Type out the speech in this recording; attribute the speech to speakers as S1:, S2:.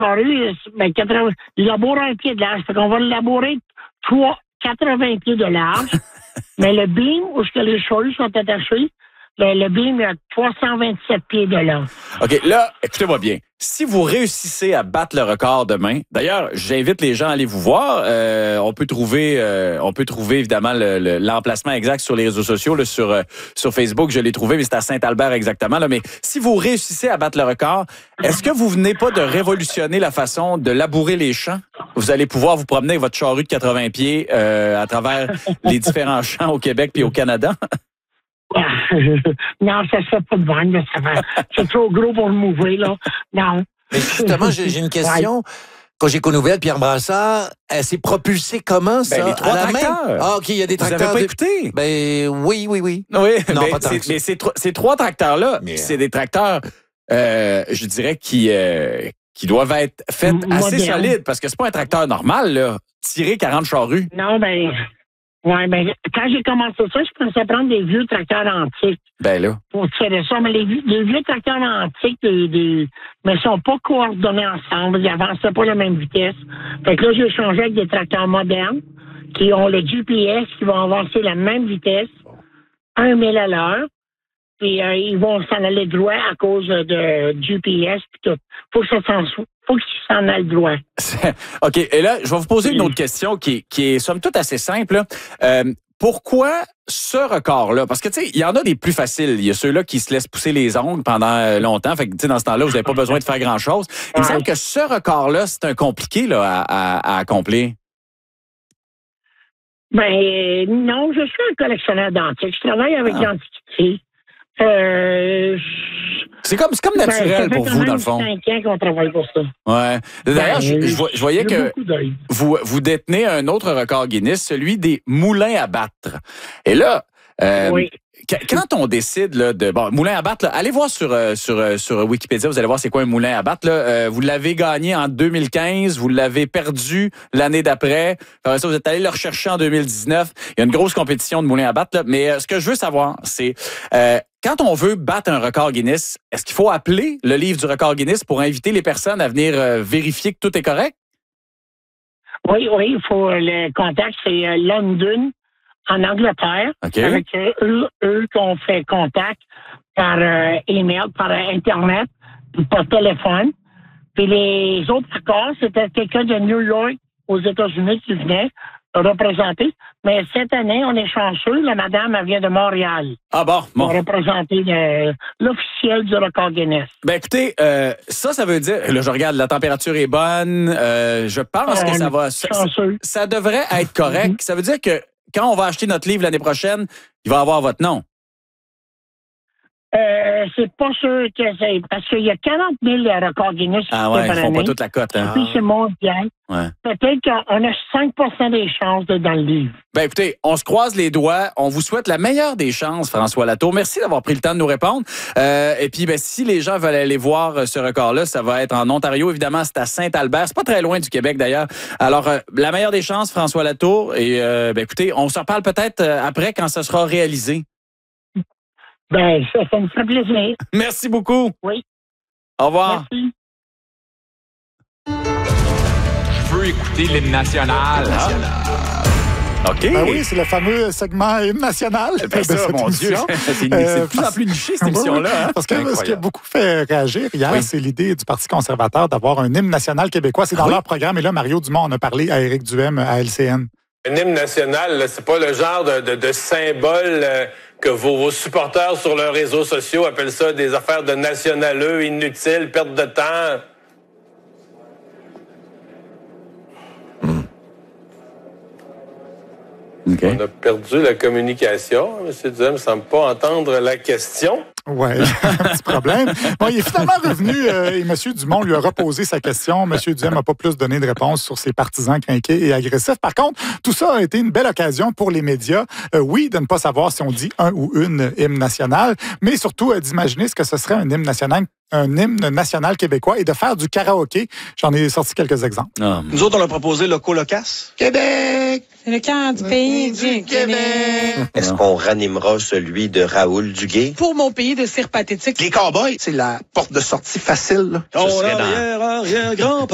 S1: charrue, il laboure un pied de large. Fait qu'on va le labourer 80 pieds de large. Mais le beam, où les charrues sont attachées, le beam, il a 327 pieds de long.
S2: OK, là, écoutez-moi bien. Si vous réussissez à battre le record demain, d'ailleurs, j'invite les gens à aller vous voir. On peut trouver évidemment l'emplacement exact sur les réseaux sociaux, là, sur Facebook. Je l'ai trouvé, mais c'est à Saint-Albert exactement. Là. Mais si vous réussissez à battre le record, est-ce que vous venez pas de révolutionner la façon de labourer les champs? Vous allez pouvoir vous promener avec votre charrue de 80 pieds à travers les différents champs au Québec puis au Canada?
S1: Non, ça se fait pas de vendre, c'est trop gros pour le mouver, là. Non.
S3: Mais justement, j'ai une question. Ouais. Quand j'ai Éco-Nouvelles, Pierre Brassard, elle s'est propulsée comment, ça?
S2: Les 3 tracteurs.
S3: Ah, OK, il y a des tracteurs.
S2: Vous n'avez pas écouté?
S3: Ben, oui.
S2: Oui,
S3: non, pas tant
S2: mais ces 3 tracteurs-là, c'est des tracteurs, je dirais, qui doivent être faits assez solides, parce que c'est pas un tracteur normal, là. Tirer 40 charrues.
S1: Non, quand j'ai commencé ça, je pensais prendre des vieux tracteurs antiques.
S2: Ben là.
S1: Pour tirer ça. Mais les vieux tracteurs antiques, mais sont pas coordonnés ensemble. Ils avançaient pas à la même vitesse. Fait que là, j'ai changé avec des tracteurs modernes qui ont le GPS, qui vont avancer à la même vitesse, 1 000 à l'heure. Puis ils vont s'en aller droit à cause de GPS puis tout. Faut qu'ils s'en aillent droit.
S2: OK. Et là, je vais vous poser une autre question qui est somme toute assez simple. Pourquoi ce record-là? Parce que, tu sais, il y en a des plus faciles. Il y a ceux-là qui se laissent pousser les ongles pendant longtemps. Fait que, tu sais, dans ce temps-là, vous n'avez pas besoin de faire grand-chose. Il me semble que ce record-là, c'est un compliqué là, à accomplir.
S1: Ben, non, je suis un collectionneur d'antiques. Je travaille avec l'Antiquité.
S2: C'est comme naturel pour vous, dans le fond.
S1: Ça fait 5 ans qu'on travaille pour ça.
S2: Ouais. D'ailleurs, je voyais que vous détenez un autre record Guinness, celui des moulins à battre. Et là,
S1: oui.
S2: Quand on décide là, moulin à battre, là, allez voir sur Wikipédia, vous allez voir c'est quoi un moulin à battre. Là. Vous l'avez gagné en 2015, vous l'avez perdu l'année d'après. Après ça, vous êtes allé le rechercher en 2019. Il y a une grosse compétition de moulin à battre. Là. Mais ce que je veux savoir, c'est quand on veut battre un record Guinness, est-ce qu'il faut appeler le livre du record Guinness pour inviter les personnes à venir vérifier que tout est correct?
S1: Oui, il faut le contact, c'est London. En Angleterre,
S2: okay.
S1: Avec eux qu'on fait contact par email, par Internet, puis par téléphone. Puis les autres records, c'était quelqu'un de New York aux États-Unis qui venait représenter. Mais cette année, on est chanceux. La madame, elle vient de Montréal.
S2: Ah bon?
S1: Pour représenter l'officiel du record Guinness.
S2: Ben écoutez, ça veut dire, là je regarde, la température est bonne. Je pense que ça va... Ça devrait être correct. Ça veut dire que quand on va acheter notre livre l'année prochaine, il va avoir votre nom.
S1: C'est pas sûr que c'est... Parce qu'il y a 40 000 records Guinness.
S2: Ah ouais, ils font pas toute la cote. Hein?
S1: Et puis c'est mondial.
S2: Ouais.
S1: Peut-être qu'on a 5% des chances d'être dans le livre.
S2: Ben écoutez, on se croise les doigts. On vous souhaite la meilleure des chances, François Latour. Merci d'avoir pris le temps de nous répondre. Et puis, si les gens veulent aller voir ce record-là, ça va être en Ontario. Évidemment, c'est à Saint-Albert. C'est pas très loin du Québec, d'ailleurs. Alors, la meilleure des chances, François Latour. Et écoutez, on se reparle peut-être après quand ça sera réalisé.
S1: Ben, ça me ferait plaisir.
S2: Merci beaucoup.
S1: Oui.
S2: Au revoir.
S1: Merci.
S4: Je veux écouter l'hymne national.
S2: OK.
S5: Ben oui, c'est le fameux segment hymne national.
S2: Ben ça, mon Dieu. C'est de plus en plus niché, cette émission-là. Hein?
S5: Parce que ce qui a beaucoup fait réagir hier, c'est l'idée du Parti conservateur d'avoir un hymne national québécois. C'est dans leur programme. Et là, Mario Dumont en a parlé à Éric Duhem à LCN.
S6: Un hymne national, là, c'est pas le genre de symbole que vos supporters sur leurs réseaux sociaux appellent ça des affaires de nationaleux, inutiles, perte de temps.
S2: Okay.
S6: On a perdu la communication. M. Duhem ne semble pas entendre la question.
S5: Oui, un petit problème. Bon, il est finalement revenu et M. Dumont lui a reposé sa question. M. Duhem n'a pas plus donné de réponse sur ses partisans crinqués et agressifs. Par contre, tout ça a été une belle occasion pour les médias, oui, de ne pas savoir si on dit un ou une hymne national, mais surtout d'imaginer ce que ce serait un hymne national québécois et de faire du karaoké. J'en ai sorti quelques exemples.
S7: Ah. Nous autres, on a proposé le colocasse.
S8: Québec!
S9: Le cœur du pays du Québec.
S8: Est-ce qu'on ranimera celui de Raoul Duguay?
S9: Pour mon pays de cire pathétique.
S7: Les cowboys, c'est la porte de sortie facile. Là.
S4: On arrière, grand